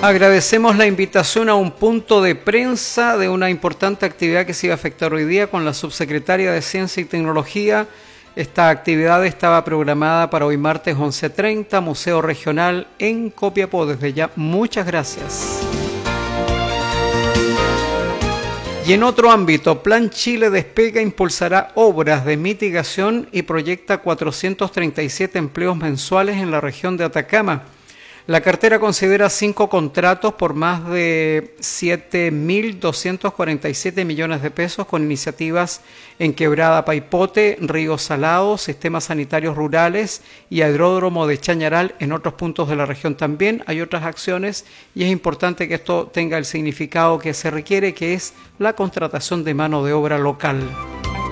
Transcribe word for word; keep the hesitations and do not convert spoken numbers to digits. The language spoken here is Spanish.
Agradecemos la invitación a un punto de prensa de una importante actividad que se iba a efectuar hoy día con la subsecretaria de Ciencia y Tecnología. Esta actividad estaba programada para hoy martes once treinta, Museo Regional en Copiapó. Desde ya, muchas gracias. Y en otro ámbito, Plan Chile Despega impulsará obras de mitigación y proyecta cuatrocientos treinta y siete empleos mensuales en la región de Atacama. La cartera considera cinco contratos por más de siete mil doscientos cuarenta y siete millones de pesos con iniciativas en Quebrada Paipote, Río Salado, sistemas sanitarios rurales y aeródromo de Chañaral. En otros puntos de la región también hay otras acciones y es importante que esto tenga el significado que se requiere, que es la contratación de mano de obra local.